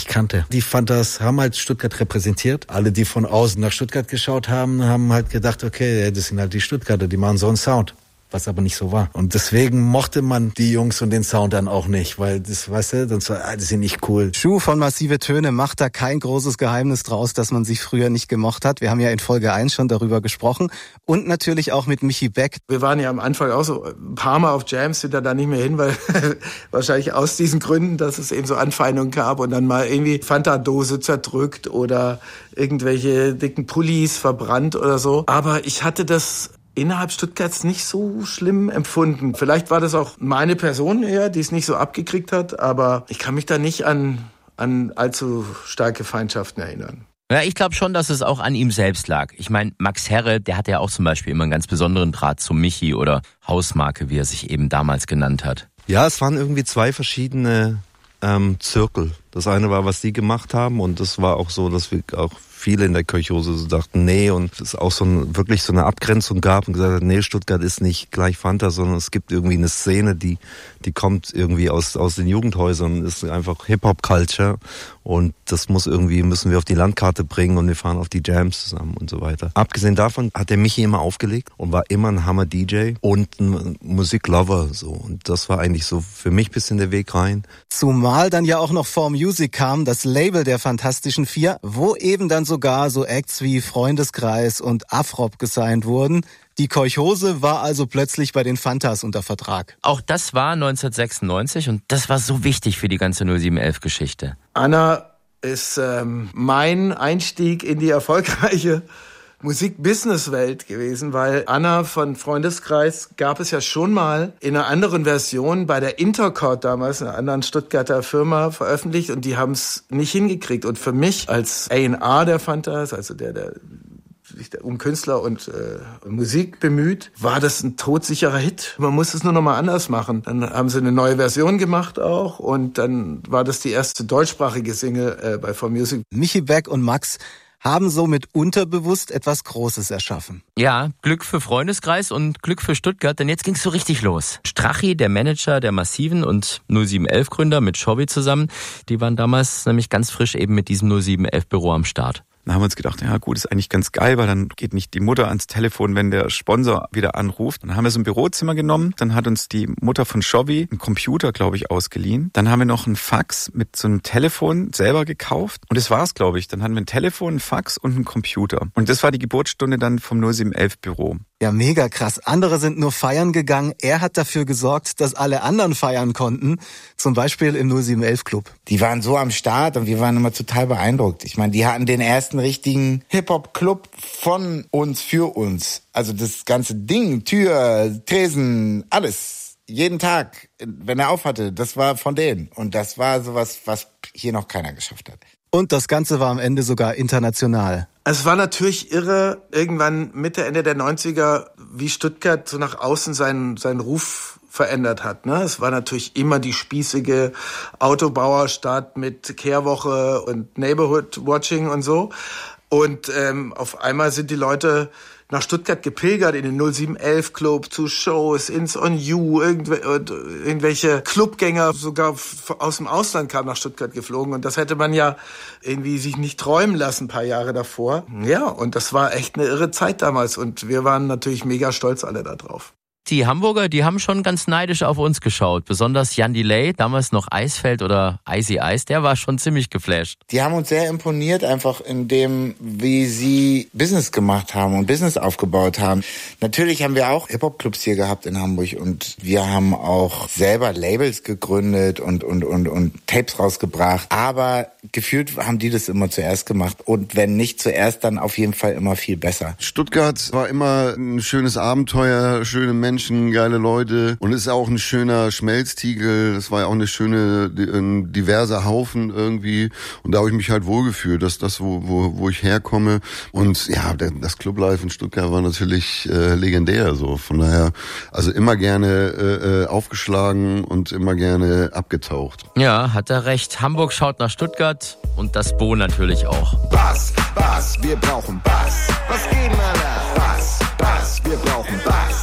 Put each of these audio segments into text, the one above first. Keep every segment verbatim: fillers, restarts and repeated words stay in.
kannte. Die Fantas haben halt Stuttgart repräsentiert. Alle, die von außen nach Stuttgart geschaut haben, haben halt gedacht, okay, das sind halt die Stuttgarter, die machen so einen Sound. Was aber nicht so war. Und deswegen mochte man die Jungs und den Sound dann auch nicht, weil das, weißt du, das, war, das sind nicht cool. Schuh von Massive Töne macht da kein großes Geheimnis draus, dass man sich früher nicht gemocht hat. Wir haben ja in Folge eins schon darüber gesprochen und natürlich auch mit Michi Beck. Wir waren ja am Anfang auch so ein paar Mal auf Jams, sind da dann nicht mehr hin, weil wahrscheinlich aus diesen Gründen, dass es eben so Anfeindungen gab und dann mal irgendwie Fanta-Dose zerdrückt oder irgendwelche dicken Pullis verbrannt oder so. Aber ich hatte das innerhalb Stuttgarts nicht so schlimm empfunden. Vielleicht war das auch meine Person eher, die es nicht so abgekriegt hat, aber ich kann mich da nicht an, an allzu starke Feindschaften erinnern. Ja, ich glaube schon, dass es auch an ihm selbst lag. Ich meine, Max Herre, der hatte ja auch zum Beispiel immer einen ganz besonderen Draht zum Michi oder Hausmarke, wie er sich eben damals genannt hat. Ja, es waren irgendwie zwei verschiedene ähm, Zirkel. Das eine war, was die gemacht haben und das war auch so, dass wir auch viele in der Kolchose so dachten, nee, und es auch so ein, wirklich so eine Abgrenzung gab und gesagt hat, nee, Stuttgart ist nicht gleich Fanta, sondern es gibt irgendwie eine Szene, die die kommt irgendwie aus aus den Jugendhäusern, ist einfach Hip-Hop-Culture und das muss irgendwie, müssen wir auf die Landkarte bringen und wir fahren auf die Jams zusammen und so weiter. Abgesehen davon hat der Michi immer aufgelegt und war immer ein Hammer-D J und ein Musiklover so und das war eigentlich so für mich ein bisschen der Weg rein. Zumal dann ja auch noch four Music kam, das Label der Fantastischen Vier, wo eben dann sogar so Acts wie Freundeskreis und Afrop gesigned wurden. Die Kolchose war also plötzlich bei den Fantas unter Vertrag. Auch das war neunzehnhundertsechsundneunzig und das war so wichtig für die ganze null sieben elf Geschichte. Anna ist ähm, mein Einstieg in die erfolgreiche Musik-Business-Welt gewesen, weil Anna von Freundeskreis gab es ja schon mal in einer anderen Version bei der Intercord damals, einer anderen Stuttgarter Firma, veröffentlicht und die haben es nicht hingekriegt. Und für mich als A and R der Fantas, also der, der sich um Künstler und äh, Musik bemüht, war das ein todsicherer Hit. Man muss es nur noch mal anders machen. Dann haben sie eine neue Version gemacht auch und dann war das die erste deutschsprachige Single äh, bei four Music. Michi Beck und Max haben somit unterbewusst etwas Großes erschaffen. Ja, Glück für Freundeskreis und Glück für Stuttgart, denn jetzt ging's so richtig los. Strachi, der Manager der Massiven und null sieben elf Gründer mit Schobby zusammen, die waren damals nämlich ganz frisch eben mit diesem null sieben elf Büro am Start. Dann haben wir uns gedacht, ja gut, ist eigentlich ganz geil, weil dann geht nicht die Mutter ans Telefon, wenn der Sponsor wieder anruft. Dann haben wir so ein Bürozimmer genommen, dann hat uns die Mutter von Schobby einen Computer, glaube ich, ausgeliehen. Dann haben wir noch einen Fax mit so einem Telefon selber gekauft und das war's, glaube ich. Dann hatten wir ein Telefon, ein Fax und einen Computer. Und das war die Geburtsstunde dann vom null sieben elf Büro. Ja, mega krass. Andere sind nur feiern gegangen. Er hat dafür gesorgt, dass alle anderen feiern konnten. Zum Beispiel im null sieben elf Club. Die waren so am Start und wir waren immer total beeindruckt. Ich meine, die hatten den ersten richtigen Hip-Hop-Club von uns für uns. Also das ganze Ding, Tür, Tresen, alles. Jeden Tag, wenn er aufhatte, das war von denen. Und das war sowas, was hier noch keiner geschafft hat. Und das Ganze war am Ende sogar international. Es war natürlich irre, irgendwann Mitte, Ende der neunziger, wie Stuttgart so nach außen seinen, seinen Ruf verändert hat. Ne? Es war natürlich immer die spießige Autobauerstadt mit Kehrwoche und Neighborhood Watching und so. Und ähm, auf einmal sind die Leute nach Stuttgart gepilgert, in den null sieben elf Club, zu Shows, ins On You, irgendwelche Clubgänger sogar aus dem Ausland kamen nach Stuttgart geflogen und das hätte man ja irgendwie sich nicht träumen lassen, ein paar Jahre davor. Ja, und das war echt eine irre Zeit damals und wir waren natürlich mega stolz alle da drauf. Die Hamburger, die haben schon ganz neidisch auf uns geschaut. Besonders Jan Delay, damals noch Eisfeld oder Icy Ice, der war schon ziemlich geflasht. Die haben uns sehr imponiert, einfach in dem, wie sie Business gemacht haben und Business aufgebaut haben. Natürlich haben wir auch Hip-Hop-Clubs hier gehabt in Hamburg und wir haben auch selber Labels gegründet und, und, und, und Tapes rausgebracht. Aber gefühlt haben die das immer zuerst gemacht und wenn nicht zuerst, dann auf jeden Fall immer viel besser. Stuttgart war immer ein schönes Abenteuer, schöne Menschen. Geile Leute und ist auch ein schöner Schmelztiegel, das war ja auch eine schöne, ein diverser Haufen irgendwie und da habe ich mich halt wohlgefühlt, dass das, wo, wo, wo ich herkomme und ja, das Clublife in Stuttgart war natürlich äh, legendär, so von daher, also immer gerne äh, aufgeschlagen und immer gerne abgetaucht. Ja, hat er recht, Hamburg schaut nach Stuttgart und das Bo natürlich auch. Bass, Bass, wir brauchen Bass, was geht, Alter? Bass, Bass, wir brauchen Bass.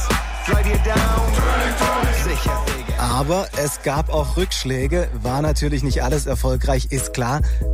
Aber es gab auch Rückschläge, war natürlich nicht alles erfolgreich, ist klar.